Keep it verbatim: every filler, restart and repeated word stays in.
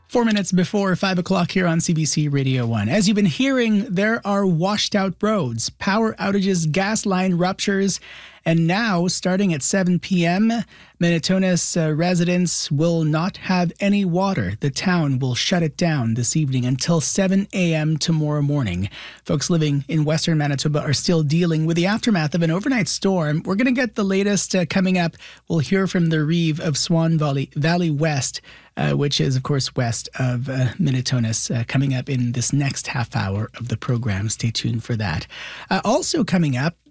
Four minutes before five o'clock here on C B C Radio one. As you've been hearing, there are washed out roads, power outages, gas line ruptures, and now, starting at seven p.m., Minnetonka's uh, residents will not have any water. The town will shut it down this evening until seven a.m. tomorrow morning. Folks living in western Manitoba are still dealing with the aftermath of an overnight storm. We're going to get the latest uh, coming up. We'll hear from the Reeve of Swan Valley, Valley West, uh, which is, of course, west of uh, Minnetonka's, uh, coming up in this next half hour of the program. Stay tuned for that. Uh, also coming up,